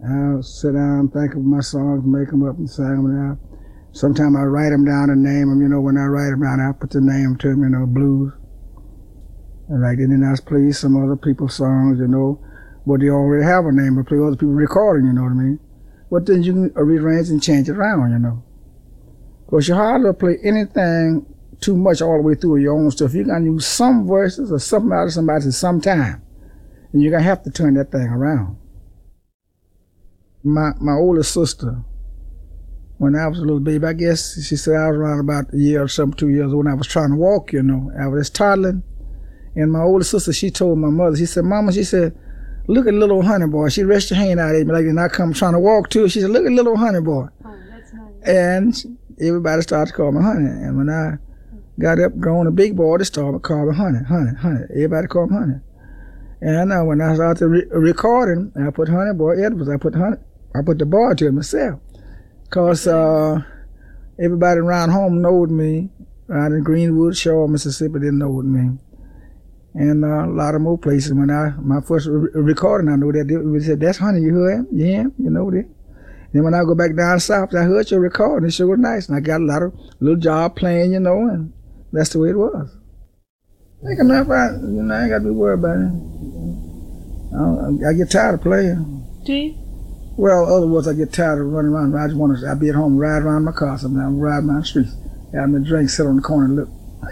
I'll sit down, think of my songs, make them up and sing them out. Sometimes I write them down and name them, when I write them down, I put the name to them, blues. And then I play some other people's songs, but they already have a name, but play other people recording, you know what I mean? But then you can rearrange and change it around, Because you hardly play anything too much all the way through your own stuff. You're going to use some verses or something out of somebody at some time. And you're going to have to turn that thing around. My older sister, when I was a little baby, I guess she said I was around about a year or something, 2 years old, when I was trying to walk, I was toddling. And my older sister, she told my mother, she said, Mama, she said, look at little honey boy. She reached her hand out at me like, and I come trying to walk to her. She said, look at little honey boy. Oh, that's nice. And everybody started to call me honey. And when I got up, grown a big boy, they started calling me honey, honey, honey. Everybody called me honey. And when I started recording, I put Honey Boy Edwards. I put the boy to it myself. Because everybody around home knowed me. Out in Greenwood, Shaw, Mississippi, they knowed me. And a lot of more places. When my first recording, I know that they said, that's Honey, you heard him? Yeah, you know that. Then when I go back down south, I heard your recording. It sure was nice. And I got a lot of little job playing, and that's the way it was. I think enough, I ain't got to be worried about it. I get tired of playing. Do you? Well, otherwise I get tired of running around. I just want to, I be at home, ride around my car sometimes, ride around the streets, have me a drink, sit on the corner and look.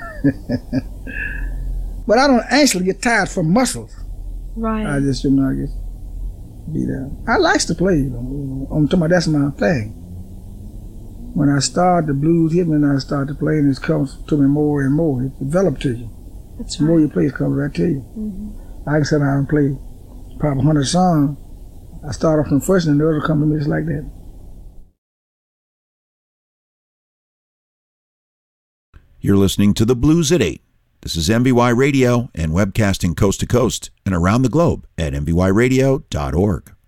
But I don't actually get tired from muscles. Right. I just, I just be there. I likes to play, I'm talking about that's my thing. When I start, the blues hit me and I start to play and it comes to me more and more. It develops to you. That's The right. more you play, it comes right to you. Mm-hmm. I can sit down and play probably 100 songs. I start off from first and the other come to me just like that. You're listening to The Blues at 8. This is MBY Radio and webcasting coast to coast and around the globe at mbyradio.org.